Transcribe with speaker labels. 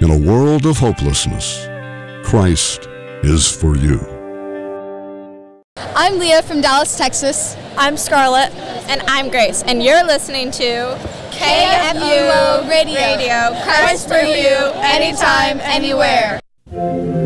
Speaker 1: In a world of hopelessness, Christ is for you.
Speaker 2: I'm Leah from Dallas, Texas.
Speaker 3: I'm Scarlett.
Speaker 4: And I'm Grace. And you're listening to
Speaker 2: KFUO Radio.
Speaker 4: Christ for you, anytime, anywhere.